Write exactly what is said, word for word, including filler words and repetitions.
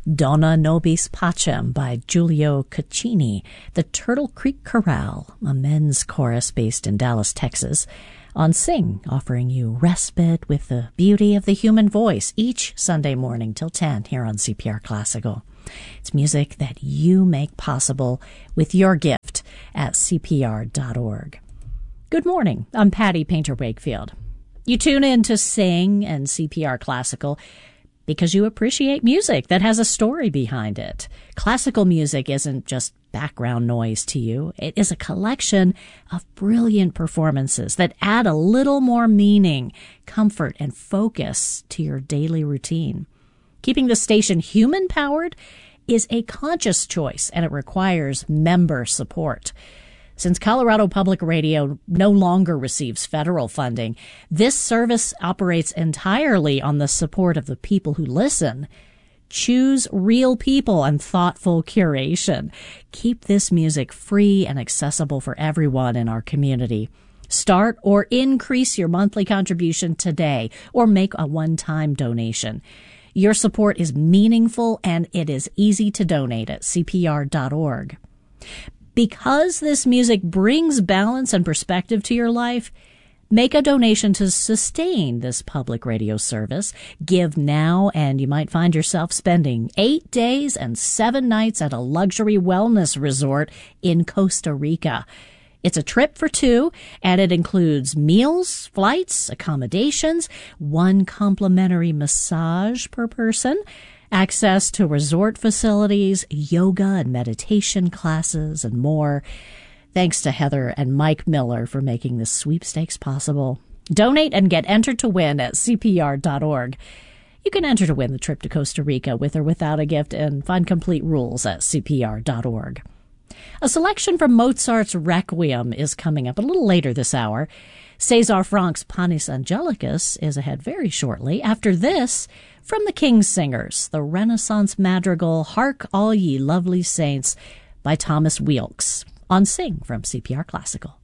Donna Nobis Pacem by Giulio Caccini, the Turtle Creek Chorale, a men's chorus based in Dallas, Texas, on Sing, offering you respite with the beauty of the human voice each Sunday morning till ten here on C P R Classical. It's music that you make possible with your gift at C P R dot org. Good morning. I'm Patty Painter Wakefield. You tune in to Sing and C P R Classical because you appreciate music that has a story behind it. Classical music isn't just background noise to you. It is a collection of brilliant performances that add a little more meaning, comfort, and focus to your daily routine. Keeping the station human-powered is a conscious choice, and it requires member support. Since Colorado Public Radio no longer receives federal funding, this service operates entirely on the support of the people who listen. Choose real people and thoughtful curation. Keep this music free and accessible for everyone in our community. Start or increase your monthly contribution today, or make a one-time donation. Your support is meaningful, and it is easy to donate at C P R dot org. Because this music brings balance and perspective to your life, make a donation to sustain this public radio service. Give now, and you might find yourself spending eight days and seven nights at a luxury wellness resort in Costa Rica. It's a trip for two, and it includes meals, flights, accommodations, one complimentary massage per person, access to resort facilities, yoga and meditation classes, and more. Thanks to Heather and Mike Miller for making this sweepstakes possible. Donate and get entered to win at C P R dot org. You can enter to win the trip to Costa Rica with or without a gift, and find complete rules at C P R dot org. A selection from Mozart's Requiem is coming up a little later this hour. César Franck's Panis Angelicus is ahead very shortly. After this, from the King's Singers, the Renaissance madrigal Hark All Ye Lovely Saints by Thomas Weelkes on Sing from C P R Classical.